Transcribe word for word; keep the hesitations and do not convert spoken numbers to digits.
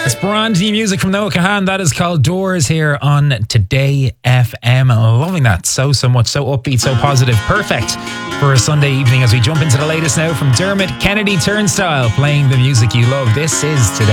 Brand new music from Noah Kahan. That is called Doors here on Today F M. I'm loving that so, so much. So upbeat, so positive. Perfect for a Sunday evening as we jump into the latest now from Dermot Kennedy Turnstile, playing the music you love. This is Today.